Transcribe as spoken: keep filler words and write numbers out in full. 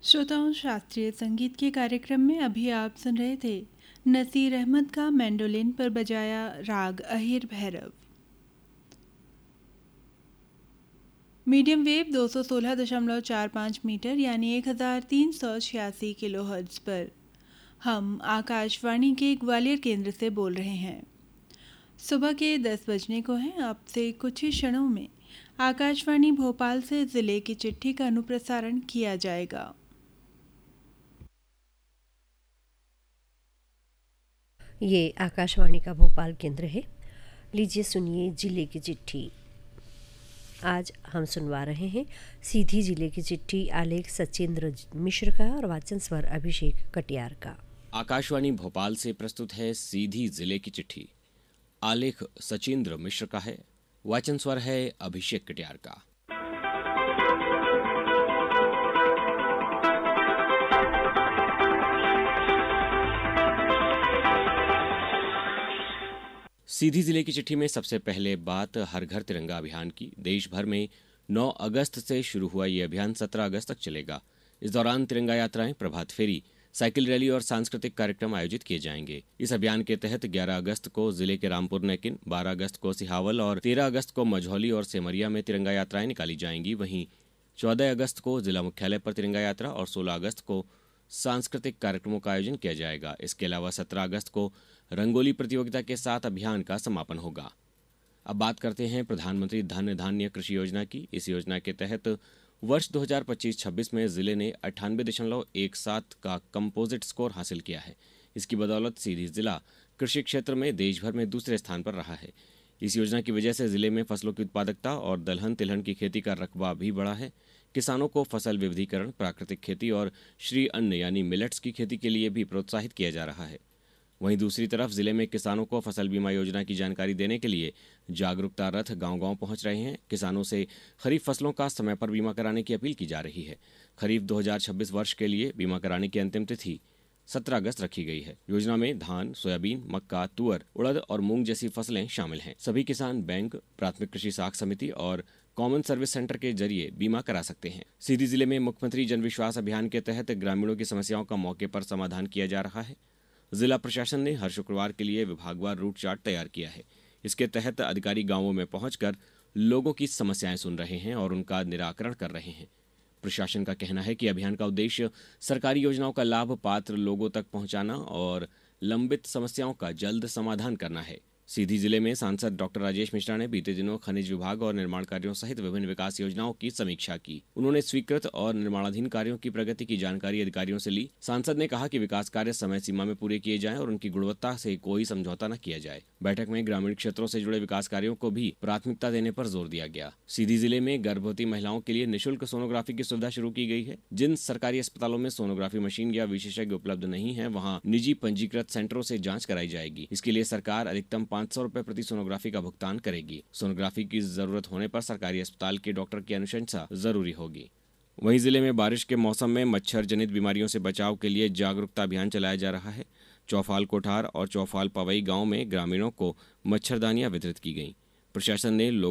श्रोताओं, शास्त्रीय संगीत के कार्यक्रम में अभी आप सुन रहे थे नसीर अहमद का मैंडोलिन पर बजाया राग अहिर भैरव। मीडियम वेव दो सौ सोलह दशमलव चार पाँच मीटर यानी एक हज़ार तीन सौ छियासी किलो हर्ट्ज पर हम आकाशवाणी के ग्वालियर केंद्र से बोल रहे हैं। सुबह के दस बजने को हैं। अब से कुछ ही क्षणों में आकाशवाणी भोपाल से ज़िले की चिट्ठी का अनुप्रसारण किया जाएगा। ये आकाशवाणी का भोपाल केंद्र है। लीजिए सुनिए जिले की चिट्ठी। आज हम सुनवा रहे हैं सीधी जिले की चिट्ठी, आलेख सचिंद्र मिश्र का और वाचन स्वर अभिषेक कटियार का। आकाशवाणी भोपाल से प्रस्तुत है सीधी जिले की चिट्ठी। आलेख सचिंद्र मिश्र का है, वाचन स्वर है अभिषेक कटियार का। सीधी जिले की चिट्ठी में सबसे पहले बात हर घर तिरंगा अभियान की। देश भर में नौ अगस्त से शुरू हुआ ये अभियान सत्रह अगस्त तक चलेगा। इस दौरान तिरंगा यात्राएं, प्रभात फेरी, साइकिल रैली और सांस्कृतिक कार्यक्रम आयोजित किए जाएंगे। इस अभियान के तहत ग्यारह अगस्त को जिले के रामपुर नेकिन, बारह अगस्त को सिहावल और तेरह अगस्त को मझौली और सेमरिया में तिरंगा यात्राएं निकाली जाएंगी। वहीं चौदह अगस्त को जिला मुख्यालय पर तिरंगा यात्रा और सोलह अगस्त को सांस्कृतिक कार्यक्रमों का आयोजन किया जाएगा। इसके अलावा सत्रह अगस्त को रंगोली प्रतियोगिता के साथ अभियान का समापन होगा। अब बात करते हैं प्रधानमंत्री धन धान्य कृषि योजना की। इस योजना के तहत वर्ष दो हज़ार पच्चीस छब्बीस में जिले ने अट्ठानवे दशमलव एक सात का कंपोजिट स्कोर हासिल किया है। इसकी बदौलत सीधी जिला कृषि क्षेत्र में देश भर में दूसरे स्थान पर रहा है। इस योजना की वजह से जिले में फसलों की उत्पादकता और दलहन तिलहन की खेती का रकबा भी बढ़ा है। किसानों को फसल विविधीकरण, प्राकृतिक खेती और श्री अन्न यानी मिलेट्स की खेती के लिए भी प्रोत्साहित किया जा रहा है। वहीं दूसरी तरफ जिले में किसानों को फसल बीमा योजना की जानकारी देने के लिए जागरूकता रथ गांव-गांव पहुंच रहे हैं। किसानों से खरीफ फसलों का समय पर बीमा कराने की अपील की जा रही है। खरीफ दो हज़ार छब्बीस वर्ष के लिए बीमा कराने की अंतिम तिथि सत्रह अगस्त रखी गई है। योजना में धान, सोयाबीन, मक्का, तुअर, उड़द और मूंग जैसी फसलें शामिल हैं। सभी किसान बैंक, प्राथमिक कृषि साख समिति और कॉमन सर्विस सेंटर के जरिए बीमा करा सकते हैं। सीधी जिले में मुख्यमंत्री जन विश्वास अभियान के तहत ग्रामीणों की समस्याओं का मौके पर समाधान किया जा रहा है। जिला प्रशासन ने हर शुक्रवार के लिए विभागवार रूट चार्ट तैयार किया है। इसके तहत अधिकारी गांवों में पहुंचकर लोगों की समस्याएं सुन रहे हैं और उनका निराकरण कर रहे हैं। प्रशासन का कहना है कि अभियान का उद्देश्य सरकारी योजनाओं का लाभ पात्र लोगों तक पहुंचाना और लंबित समस्याओं का जल्द समाधान करना है। सीधी जिले में सांसद डॉक्टर राजेश मिश्रा ने बीते दिनों खनिज विभाग और निर्माण कार्यों सहित विभिन्न विकास योजनाओं की समीक्षा की। उन्होंने स्वीकृत और निर्माणाधीन कार्यों की प्रगति की जानकारी अधिकारियों से ली। सांसद ने कहा कि विकास कार्य समय सीमा में पूरे किए जाएं और उनकी गुणवत्ता से कोई समझौता न किया जाए। बैठक में ग्रामीण क्षेत्रों से जुड़े विकास कार्यों को भी प्राथमिकता देने पर जोर दिया गया। सीधी जिले में गर्भवती महिलाओं के लिए निःशुल्क सोनोग्राफी की सुविधा शुरू की गई है। जिन सरकारी अस्पतालों में सोनोग्राफी मशीन या विशेषज्ञ उपलब्ध नहीं है, वहाँ निजी पंजीकृत सेंटरों से जाँच कराई जाएगी। इसके लिए सरकार अधिकतम पाँच सौ रुपए प्रति सोनोग्राफी का भुगतान करेगी। सोनोग्राफी की जरूरत होने पर सरकारी अस्पताल के डॉक्टर की अनुशंसा जरूरी होगी। वहीं जिले में बारिश के मौसम में मच्छर जनित बीमारियों से बचाव के लिए जागरूकता अभियान चलाया जा रहा है। चौफाल कोठार और चौफाल पवई गांव में ग्रामीणों को मच्छरदानियां वितरित की गईं। प्रशासन ने लोग